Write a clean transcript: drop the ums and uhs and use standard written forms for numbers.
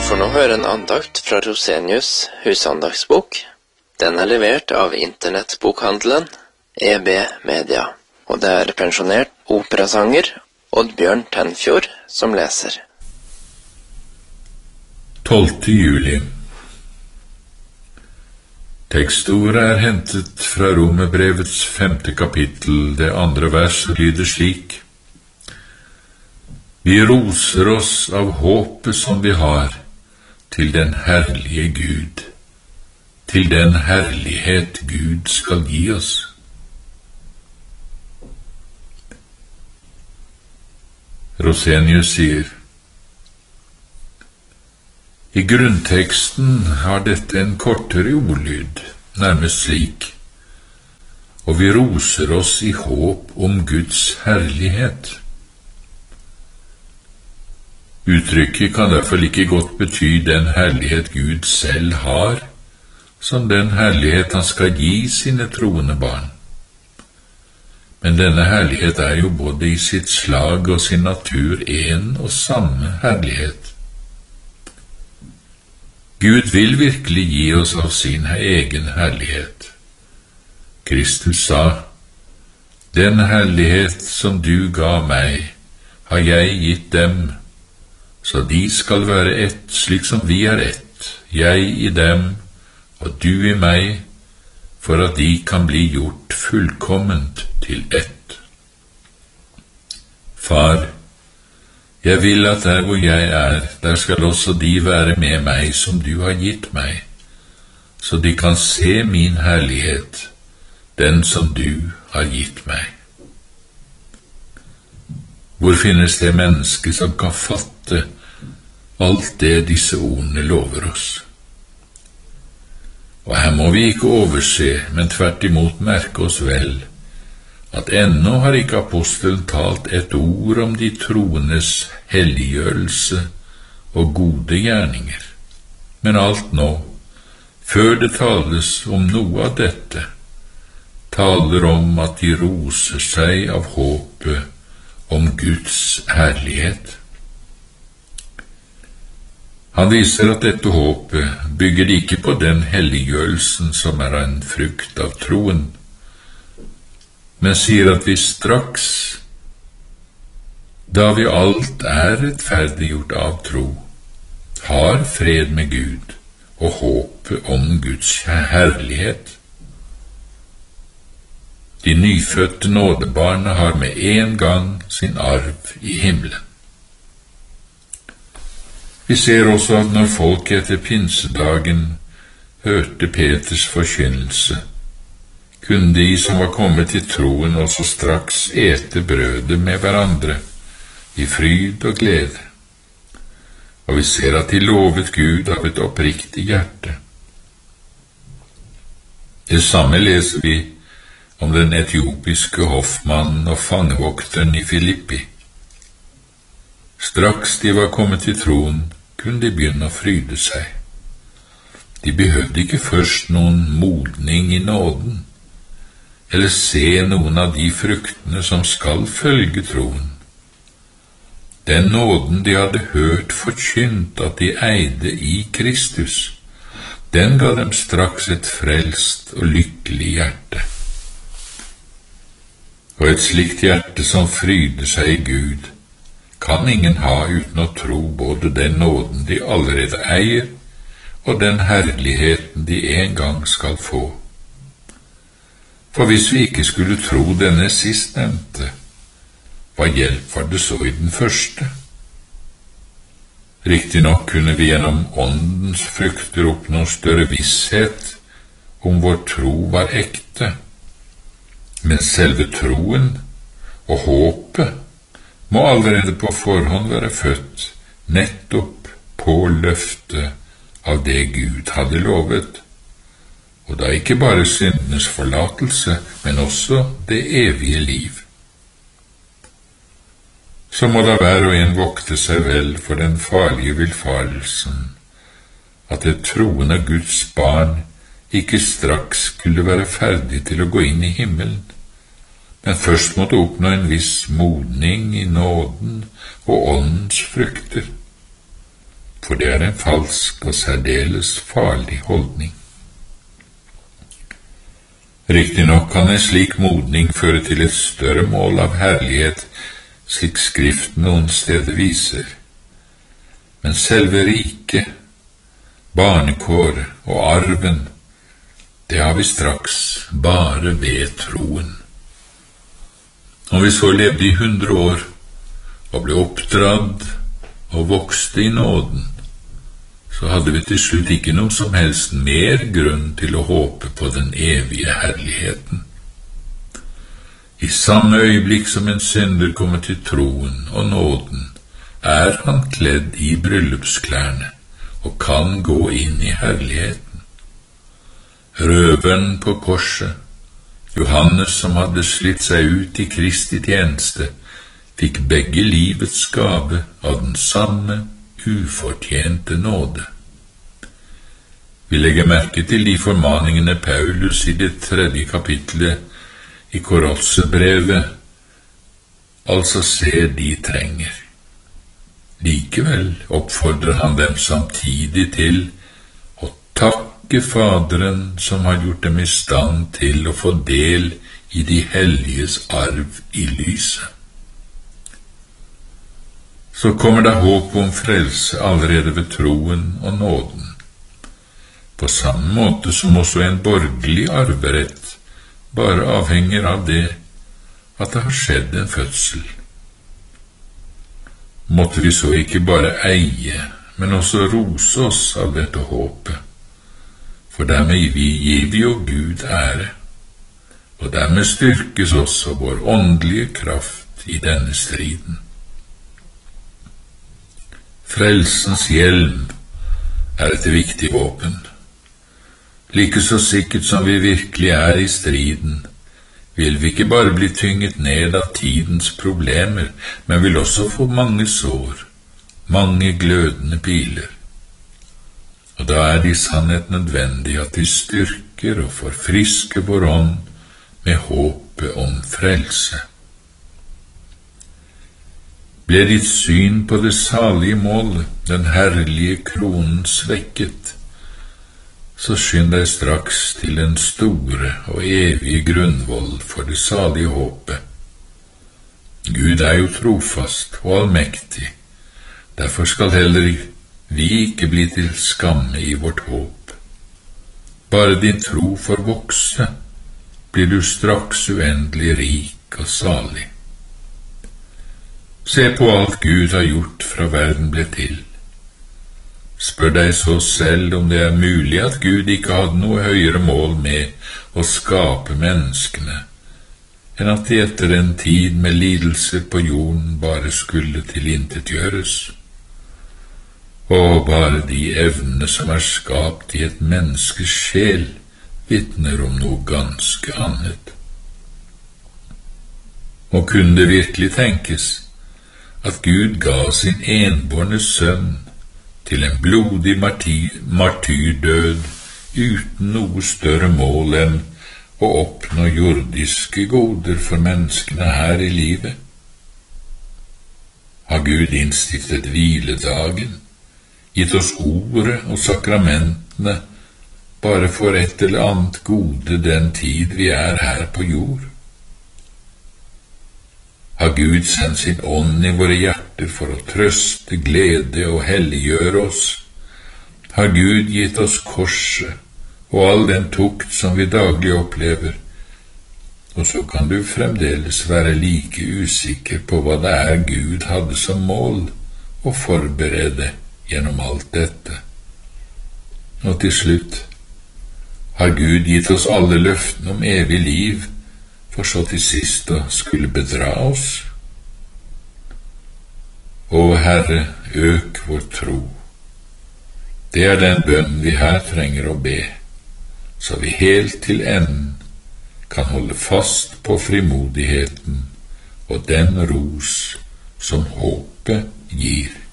får nå høre en andakt fra Rosenius husandaktsbok. Den er levert av internettbokhandelen EB Media, og det er pensjonert operasanger Oddbjørn Tenfjord som leser. 12. juli. Tekstordet er hentet fra Romerbrevets 5. kapittel, det 2. vers, lyder slik: Vi roser oss av håpet som vi har, til den herlige Gud, til den herlighet Gud skal gi oss. Rosenius sier: I grunnteksten har dette en kortere ordlyd, nærmest slik: Og vi roser oss i håp om Guds herlighet. Uttrykket kan derfor like godt bety den herlighet Gud selv har, som den herlighet han skal gi sine troende barn. Men denne herlighet er jo både i sitt slag og sin natur en og samme herlighet. Gud vil virkelig gi oss av sin egen herlighet. Kristus sa: Den herlighet som du ga meg, har jeg gitt dem, så de skal være ett, slik som vi er ett, jeg i dem og du i meg, for at de kan bli gjort fullkomment til ett. Far, jeg vil at der hvor jeg er, der skal også de være med meg som du har gitt meg, så de kan se min herlighet, den som du har gitt meg. Hvor finnes det menneske som kan fatte alt det disse ordene lover oss? Og her må vi ikke overse, men tvert imot merke oss vel, at ennå har ikke apostelen talt et ord om de troendes helliggjørelse og gode gjerninger. Men alt nå, før det tales om noe av dette, taler om at de roser seg av håpet om Guds herlighet. Han viser at dette håpet bygger ikke på den helliggjørelsen som er en frukt av troen, men sier at vi straks, da vi alt er rettferdiggjort av tro, har fred med Gud og håpet om Guds herlighet. De nyfødte nådebarna har med en gang sin arv i himmelen. Vi ser også at når folk etter pinsedagen hørte Peters forkynnelse, kunne de som var kommet til troen også straks ete brødet med hverandre, i fryd og glede. Og vi ser at de lovet Gud av et oppriktig hjerte. Det samme leser vi om den etiopiske hoffmannen og fangevokteren i Filippi. Straks de var kommet til troen, kunne de begynne å fryde seg. De behøvde ikke først noen modning i nåden, eller se noen av de fruktene som skal følge troen. Den nåden de hadde hørt forkynt at de eide i Kristus, den ga dem straks et frelst og lykkelig hjerte. Og et slikt hjerte som fryder seg i Gud, kan ingen ha uten å tro både den nåden de allerede eier, og den herligheten de en gang skal få. For hvis vi ikke skulle tro denne sistnevnte, hva hjelp var det så i den første? Riktignok kunne vi gjennom åndens frukter oppnå større visshet om vår tro var ekte, men selve troen og håpet må allerede på forhånd være født nettopp på løftet av det Gud hadde lovet, og da ikke bare syndenes forlatelse, men også det evige liv. Så må da hver og en vokte seg vel for den farlige villfarelsen, at et troende Guds barn ikke straks skulle være ferdig til å gå inn i himmelen, men først måtte oppnå en viss modning i nåden og åndens frukter. for det er en falsk og særdeles farlig holdning. Riktignok kan en slik modning føre til et større mål av herlighet, slik Skriften noen steder viser. Men selve riket, barnekår og arven, det har vi straks bare ved troen. Om vi så levde i 100 år og ble oppdradd og vokste i nåden, så hadde vi til slutt ikke noe som helst mer grunn til å håpe på den evige herligheten. I samme øyeblikk som en synder kommer til troen og nåden, er han kledd i bryllupsklærne og kan gå inn i herligheten. Røveren på korset, Johannes som hadde slitt seg ut i Kristi tjeneste, fikk begge livets gave av den samme ufortjente nåde. Vi legger merke til de formaningene Paulus i det 3. kapitlet i Kolossebrevet altså ser de trenger. Likevel oppfordrer han dem samtidig til å takke Faderen som har gjort dem i stand til å få del i de helliges arv i lyset. Så kommer det håp om frelse allerede ved troen og nåden, på samme måte som også en borgerlig arverett bare avhenger av det at det har skjedd en fødsel. Måtte vi så ikke bare eie, men også rose oss av dette håpet, for dermed gir vi jo Gud ære, og dermed styrkes også vår åndelige kraft i denne striden. Frelsens hjelm er et viktig våpen. Like så sikkert som vi virkelig er i striden, vil vi ikke bare bli tynget ned av tidens problemer, men vil også få mange sår, mange glødende piler. Og da er det i sannhet nødvendig at vi styrker og forfrisker vår ånd med håpet om frelse. Ble ditt syn på det salige målet, den herlige kronen, svekket, så skynd deg straks til den store og evige grunnvoll for det salige håpet. Gud er jo trofast og allmektig, derfor skal heller vi ikke bli til skamme i vårt håp. Bare din tro får vokse, blir du straks uendelig rik og salig. Se på alt Gud har gjort fra verden ble til. Spør deg så selv om det er mulig at Gud ikke hadde noe høyere mål med å skape menneskene, enn at de etter en tid med lidelser på jorden bare skulle tilintetgjøres. Og bare de evnene som er skapt i et menneskes sjel, vitner om noe ganske annet. Og kunne det virkelig tenkes at Gud ga sin enbårne sønn til en blodig martyrdød uten noe større mål enn å oppnå jordiske goder for menneskene her i livet? Har Gud innstiftet hviledagen, gitt oss ordet og sakramentene bare for et eller annet gode den tid vi er her på jord? Har Gud sendt sin ånd i våre hjerter for å trøste, glede og helliggjøre oss? Har Gud gitt oss korset og all den tukt som vi daglig opplever? Og så kan du fremdeles være like usikker på hva det er Gud hadde som mål å forberede gjennom alt dette. Og til slutt, har Gud gitt oss alle løftene om evig liv, for så til sist å skulle bedra oss? Å Herre, øk vår tro. Det er den bønn vi her trenger å be, så vi helt til enden kan holde fast på frimodigheten og den ros som håpet gir.